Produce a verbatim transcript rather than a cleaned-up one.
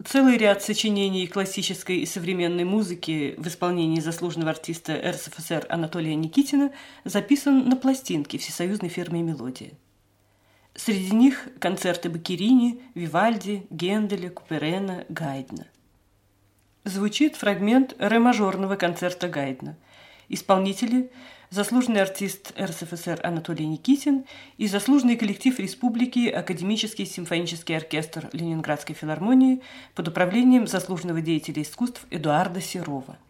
Целый ряд сочинений классической и современной музыки в исполнении заслуженного артиста эр эс эф эс эр Анатолия Никитина записан на пластинке всесоюзной фирмы «Мелодия». Среди них концерты Боккерини, Вивальди, Генделя, Куперена, Гайдна. Звучит фрагмент ре-мажорного концерта Гайдна. Исполнители – заслуженный артист эр эс эф эс эр Анатолий Никитин и заслуженный коллектив Республики Академический симфонический оркестр Ленинградской филармонии под управлением заслуженного деятеля искусств Эдуарда Серова.